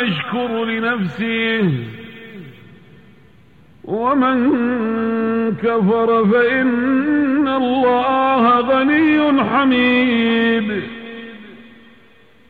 يشكر لنفسه ومن كفر فإن الله غني حميد.